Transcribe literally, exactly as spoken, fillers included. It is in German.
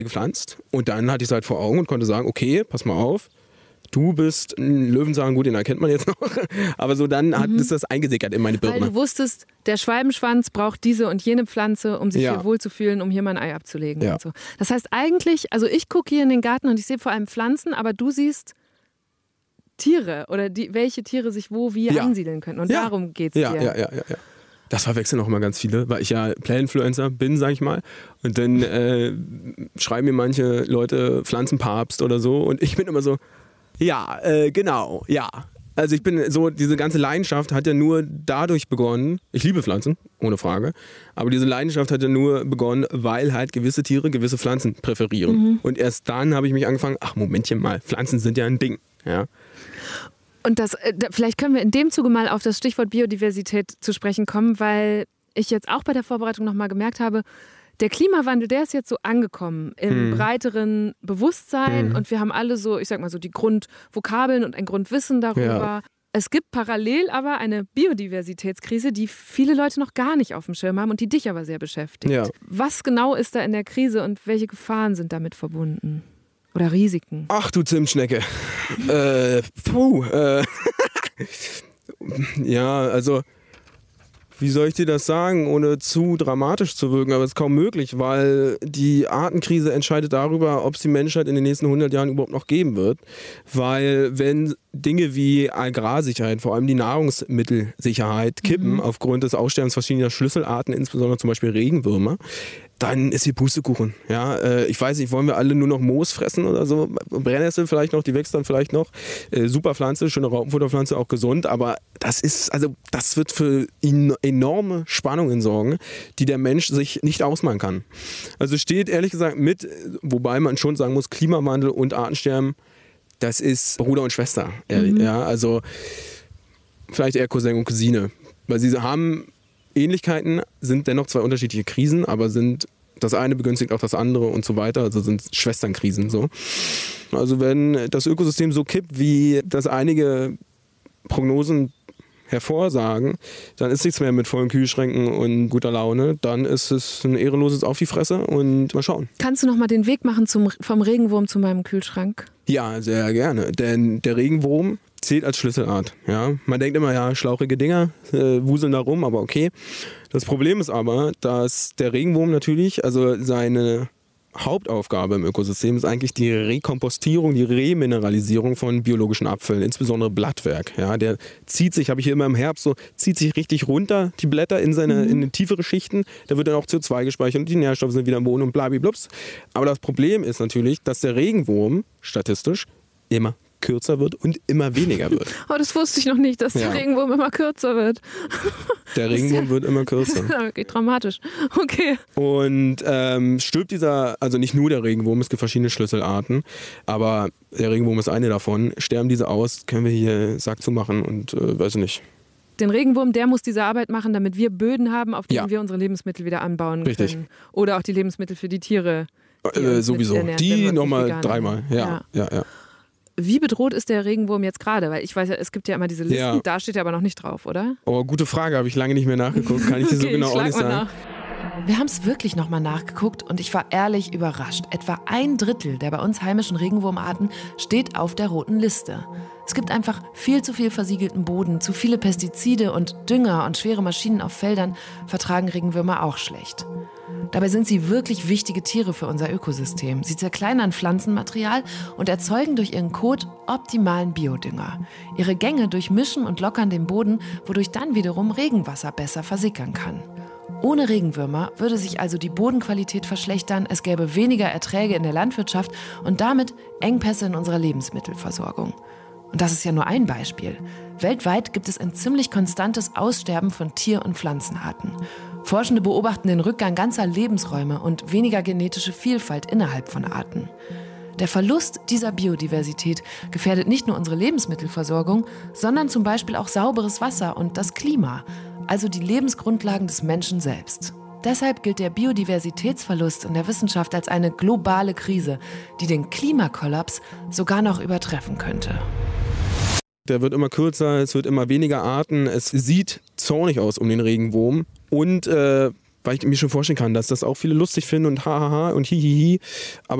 gepflanzt und dann hatte ich es halt vor Augen und konnte sagen, okay, pass mal auf, du bist ein Löwenzahn, gut, den erkennt man jetzt noch, aber so dann hat Mhm. es das eingesickert in meine Birne. Weil du wusstest, der Schwalbenschwanz braucht diese und jene Pflanze, um sich Ja. hier wohlzufühlen, um hier mal ein Ei abzulegen. Ja. Und so. Das heißt eigentlich, also ich gucke hier in den Garten und ich sehe vor allem Pflanzen, aber du siehst Tiere oder die, welche Tiere sich wo wie Ja. ansiedeln können. Und Ja. darum geht es Ja, dir. ja, ja, ja, ja. Das verwechseln auch immer ganz viele, weil ich ja Plant-Influencer bin, sag ich mal. Und dann äh, schreiben mir manche Leute Pflanzenpapst oder so und ich bin immer so, ja, äh, genau, ja. Also ich bin so, diese ganze Leidenschaft hat ja nur dadurch begonnen, ich liebe Pflanzen, ohne Frage, aber diese Leidenschaft hat ja nur begonnen, weil halt gewisse Tiere gewisse Pflanzen präferieren. Mhm. Und erst dann habe ich mich angefangen, ach Momentchen mal, Pflanzen sind ja ein Ding, ja. Und das, äh, da- vielleicht können wir in dem Zuge mal auf das Stichwort Biodiversität zu sprechen kommen, weil ich jetzt auch bei der Vorbereitung nochmal gemerkt habe, der Klimawandel, der ist jetzt so angekommen im Hm. breiteren Bewusstsein Hm. und wir haben alle so, ich sag mal so, die Grundvokabeln und ein Grundwissen darüber. Ja. Es gibt parallel aber eine Biodiversitätskrise, die viele Leute noch gar nicht auf dem Schirm haben und die dich aber sehr beschäftigt. Ja. Was genau ist da in der Krise und welche Gefahren sind damit verbunden? Oder Risiken? Ach du Zimtschnecke. äh, puh. Äh, ja, also, wie soll ich dir das sagen, ohne zu dramatisch zu wirken? Aber es ist kaum möglich, weil die Artenkrise entscheidet darüber, ob es die Menschheit in den nächsten hundert Jahren überhaupt noch geben wird. Weil wenn Dinge wie Agrarsicherheit, vor allem die Nahrungsmittelsicherheit, kippen, Mhm. aufgrund des Aussterbens verschiedener Schlüsselarten, insbesondere zum Beispiel Regenwürmer, dann ist hier Pustekuchen. Ja, äh, ich weiß nicht, wollen wir alle nur noch Moos fressen oder so? Brennnessel vielleicht noch, die wächst dann vielleicht noch. Äh, super Pflanze, schöne Raupenfutterpflanze, auch gesund. Aber das ist, also das wird für en- enorme Spannungen sorgen, die der Mensch sich nicht ausmalen kann. Also steht ehrlich gesagt mit, wobei man schon sagen muss, Klimawandel und Artensterben, das ist Bruder und Schwester. Mhm. Ja, also vielleicht eher Cousin und Cousine. Weil sie haben Ähnlichkeiten, sind dennoch zwei unterschiedliche Krisen, aber sind das eine begünstigt auch das andere und so weiter, also sind Schwesternkrisen so. Also wenn das Ökosystem so kippt, wie das einige Prognosen hervorsagen, dann ist nichts mehr mit vollen Kühlschränken und guter Laune, dann ist es ein ehrenloses Auf die Fresse und mal schauen. Kannst du noch mal den Weg machen zum, vom Regenwurm zu meinem Kühlschrank? Ja, sehr gerne, denn der Regenwurm zählt als Schlüsselart. Ja? Man denkt immer, ja, schlauchige Dinger äh, wuseln da rum, aber okay. Das Problem ist aber, dass der Regenwurm natürlich, also seine Hauptaufgabe im Ökosystem ist eigentlich die Rekompostierung, die Remineralisierung von biologischen Abfällen, insbesondere Blattwerk. Ja, der zieht sich, habe ich hier immer im Herbst so, zieht sich richtig runter, die Blätter in seine Mhm. in tiefere Schichten. Da wird dann auch C O zwei gespeichert und die Nährstoffe sind wieder im Boden und blabiblups. Aber das Problem ist natürlich, dass der Regenwurm statistisch immer kürzer wird und immer weniger wird. Oh, das wusste ich noch nicht, dass Ja. der Regenwurm immer kürzer wird. Der Regenwurm wird immer kürzer. Das ist wirklich dramatisch. Okay. Und ähm, stirbt dieser, also nicht nur der Regenwurm, es gibt verschiedene Schlüsselarten, aber der Regenwurm ist eine davon. Sterben diese aus, können wir hier Sack zumachen und äh, weiß ich nicht. Den Regenwurm, der muss diese Arbeit machen, damit wir Böden haben, auf denen Ja. wir unsere Lebensmittel wieder anbauen Richtig. können. Oder auch die Lebensmittel für die Tiere. die Äh, uns sowieso. mit ernähren, wenn wir Die uns nicht nochmal vegan dreimal. ernähren. Ja, ja, ja. Wie bedroht ist der Regenwurm jetzt gerade? Weil ich weiß ja, es gibt ja immer diese Listen, Ja. da steht er aber noch nicht drauf, oder? Oh, gute Frage, habe ich lange nicht mehr nachgeguckt, kann ich dir so Okay, genau ich auch schlag nicht mal sagen. nach. Wir haben es wirklich nochmal nachgeguckt und ich war ehrlich überrascht. Etwa ein Drittel der bei uns heimischen Regenwurmarten steht auf der roten Liste. Es gibt einfach viel zu viel versiegelten Boden, zu viele Pestizide und Dünger und schwere Maschinen auf Feldern vertragen Regenwürmer auch schlecht. Dabei sind sie wirklich wichtige Tiere für unser Ökosystem. Sie zerkleinern Pflanzenmaterial und erzeugen durch ihren Kot optimalen Biodünger. Ihre Gänge durchmischen und lockern den Boden, wodurch dann wiederum Regenwasser besser versickern kann. Ohne Regenwürmer würde sich also die Bodenqualität verschlechtern, es gäbe weniger Erträge in der Landwirtschaft und damit Engpässe in unserer Lebensmittelversorgung. Und das ist ja nur ein Beispiel. Weltweit gibt es ein ziemlich konstantes Aussterben von Tier- und Pflanzenarten. Forschende beobachten den Rückgang ganzer Lebensräume und weniger genetische Vielfalt innerhalb von Arten. Der Verlust dieser Biodiversität gefährdet nicht nur unsere Lebensmittelversorgung, sondern zum Beispiel auch sauberes Wasser und das Klima, also die Lebensgrundlagen des Menschen selbst. Deshalb gilt der Biodiversitätsverlust in der Wissenschaft als eine globale Krise, die den Klimakollaps sogar noch übertreffen könnte. Der wird immer kürzer, es wird immer weniger Arten, es sieht zornig aus um den Regenwurm und äh, weil ich mir schon vorstellen kann, dass das auch viele lustig finden und hahaha und hihihi. Aber